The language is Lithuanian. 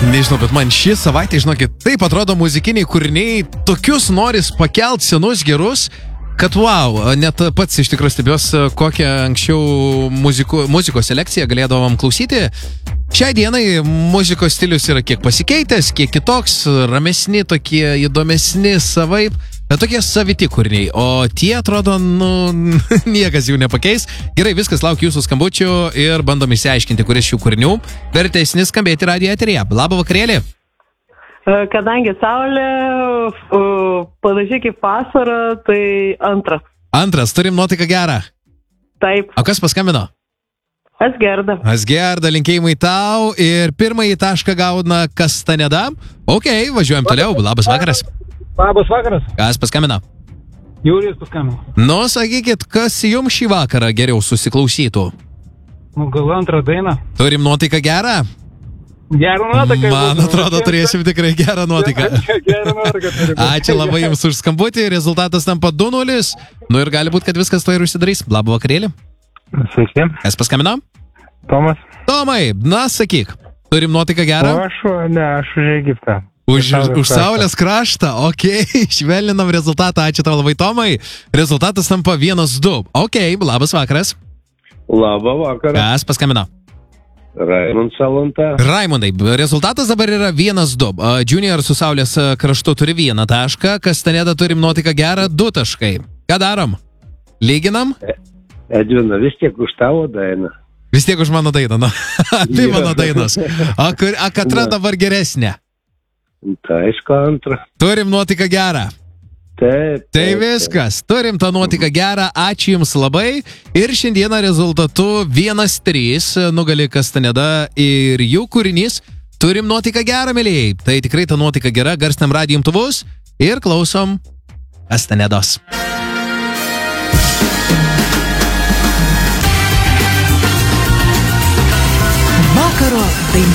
Nežinau, bet man šį savaitę, žinokit, taip atrodo muzikiniai kūriniai, tokius noris pakelt senus gerus, kad wow, net pats iš tikrųjų stebiuosi, kokią anksčiau muzikos selekciją galėdavom klausyti. Šiai dienai muzikos stilius yra kiek pasikeitęs, kiek kitoks, ramesni, tokie įdomesni savaip, bet tokie saviti kūriniai, o tie atrodo, niekas jų nepakeis. Gerai, viskas, laukiu jūsų skambučių ir bandom išsiaiškinti, kuris šių kūrinių vertesnis skambėti radijo eteryje. Labą vakarėlį. Kadangi saulė, panašiai kaip vasara, tai antras. Antras, turim nuotaiką gerą. Taip. O kas paskambino? Asgerda. Asgerda, linkėjimai tau ir pirmąjį tašką gauna Kastaneda. Ok, važiuojam toliau. Labas vakaras. Labas vakaras. Kas paskambino? Jurijus paskambino. Nu, sakykit, kas jums šį vakarą geriau susiklausytų? Gal antrą dainą? Turim nuotaiką gerą? Gerą nuotaiką. Man atrodo, turėsim tikrai gerą nuotaiką. Gerą nuotaiką. Ačiū labai jums už skambutį. Rezultatas tampa 2-0. Nu ir gali būti, kad viskas to ir užsidarys. Labą vakarėlį. Sveiki. Kas paskambino? Tomas. Tomai, na sakyk, turim nuotaiką gerą? Aš už Egiptą. Už Saulės kraštą, okei, švelninam rezultatą, ačiū tau labai Tomai. Rezultatas tampa 1-2. Okei, labas vakaras. Labą vakarą. Kas paskambino? Raimond Salanta. Raimondai, rezultatas dabar yra 1-2. Junior su Saulės kraštu turi 1 tašką, Kastaneda turim nuotaiką gerą 2 taškai. Ką darom? Lyginam? Edvina, vis tiek už tavo dainą. Vis tiek už mano dainą, nu. Tai mano dainos. O katra dabar geresnė? Tai aišku antrą. Turim nuotaiką gerą. Taip. Tai viskas, turim tą nuotaiką gerą, ačiū jums labai. Ir šiandieną rezultatu 1-3 nugali Kastaneda ir jų kūrinys. Turim nuotaiką gerą, mėlyjei. Tai tikrai ta nuotaika gera, garstam radijo imtuvus ir klausom Kastanedos. Vakaro daina.